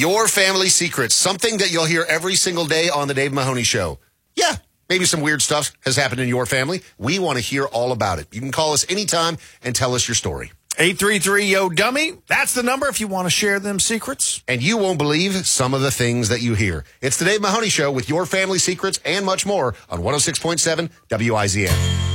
Your family secrets, something that you'll hear every single day on the Dave Mahoney Show. Yeah, maybe some weird stuff has happened in your family. We want to hear all about it. You can call us anytime and tell us your story. 833-YO-DUMMY. That's the number if you want to share them secrets. And you won't believe some of the things that you hear. It's the Dave Mahoney Show with your family secrets and much more on 106.7 WIZN.